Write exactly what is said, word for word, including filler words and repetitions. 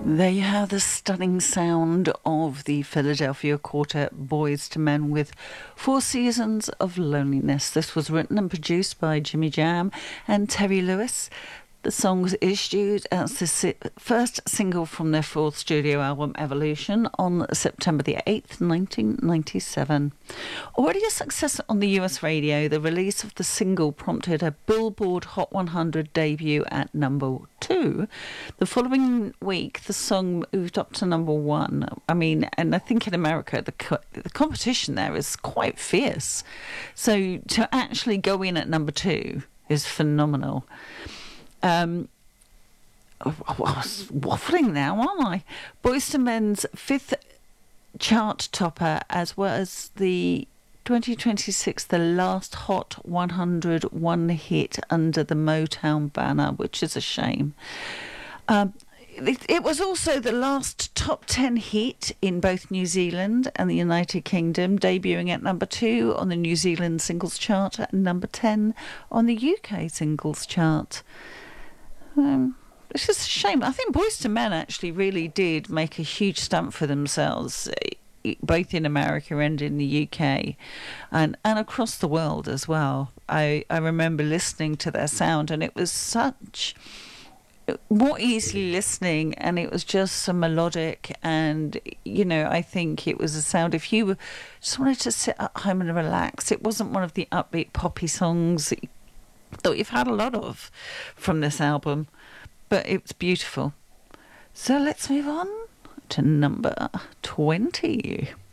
There you have the stunning sound of the Philadelphia Quartet Boys to Men with Four Seasons of Loneliness. This was written and produced by Jimmy Jam and Terry Lewis. The song was issued as the si- first single from their fourth studio album, Evolution, on September the eighth, nineteen ninety-seven. Already a success on the U S radio, the release of the single prompted a Billboard Hot one hundred debut at number two. The following week, the song moved up to number one. I mean, and I think in America, the co- the competition there is quite fierce. So to actually go in at number two is phenomenal. Um, I was waffling now, aren't I? Boyz two Men's fifth chart topper, as well as the twenty twenty-six, the last Hot one hundred one hit under the Motown banner, which is a shame. Um, it, it was also the last top ten hit in both New Zealand and the United Kingdom, debuting at number two on the New Zealand singles chart and number ten on the U K singles chart. Um, it's just a shame. I think Boyz two Men actually really did make a huge stamp for themselves, both in America and in the U K, and, and across the world as well. I, I remember listening to their sound, and it was such more easily listening, and it was just so melodic, and you know, I think it was a sound, if you just wanted to sit at home and relax, it wasn't one of the upbeat poppy songs that you that you've had a lot of from this album, but it's beautiful. So let's move on to number twenty.